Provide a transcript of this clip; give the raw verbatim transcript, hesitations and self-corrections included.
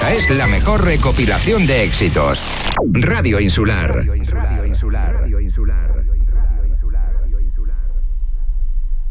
Esta es la mejor recopilación de éxitos. Radio Insular. Radio Insular. Radio Insular. Radio Insular.